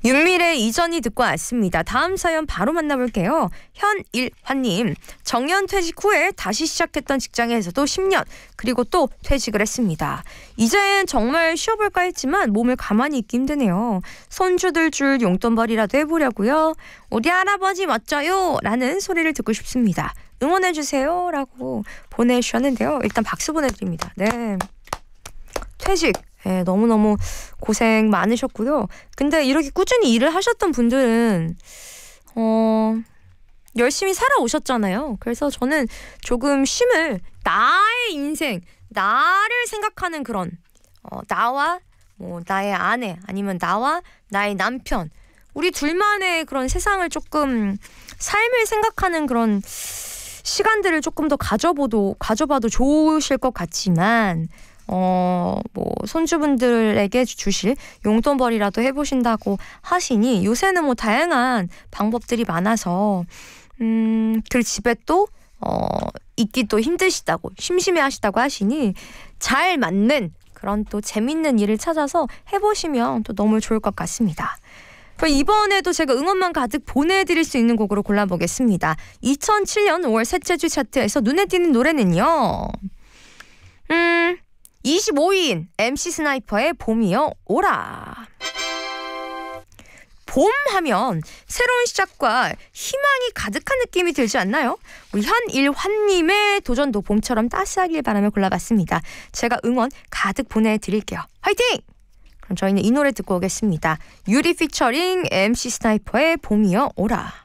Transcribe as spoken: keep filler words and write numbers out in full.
윤미래 이전이 듣고 왔습니다. 다음 사연 바로 만나볼게요. 현일환님, 정년 퇴직 후에 다시 시작했던 직장에서도 십 년, 그리고 또 퇴직을 했습니다. 이젠 정말 쉬어볼까 했지만 몸을 가만히 있기 힘드네요. 손주들 줄 용돈벌이라도 해보려고요. 우리 할아버지 멋져요 라는 소리를 듣고 싶습니다. 응원해주세요 라고 보내주셨는데요. 일단 박수 보내드립니다. 네, 퇴직 네, 너무너무 고생 많으셨고요. 근데 이렇게 꾸준히 일을 하셨던 분들은 어, 열심히 살아오셨잖아요. 그래서 저는 조금 쉼을, 나의 인생, 나를 생각하는 그런 어, 나와 뭐 나의 아내, 아니면 나와 나의 남편, 우리 둘만의 그런 세상을 조금, 삶을 생각하는 그런 시간들을 조금 더 가져보도 가져봐도 좋으실 것 같지만, 어, 뭐 손주분들에게 주실 용돈벌이라도 해보신다고 하시니, 요새는 뭐 다양한 방법들이 많아서 음, 그 집에 또 어, 있기 또 힘드시다고, 심심해하시다고 하시니 잘 맞는 그런 또 재밌는 일을 찾아서 해보시면 또 너무 좋을 것 같습니다. 그럼 이번에도 제가 응원만 가득 보내드릴 수 있는 곡으로 골라보겠습니다. 이천칠 년 오월 셋째 주 차트에서 눈에 띄는 노래는요, 음, 이십오 위인 엠씨 스나이퍼의 봄이여 오라. 봄 하면 새로운 시작과 희망이 가득한 느낌이 들지 않나요? 우리 현일환님의 도전도 봄처럼 따스하길 바라며 골라봤습니다. 제가 응원 가득 보내드릴게요. 화이팅! 그럼 저희는 이 노래 듣고 오겠습니다. 유리 피처링 엠씨 스나이퍼의 봄이여 오라.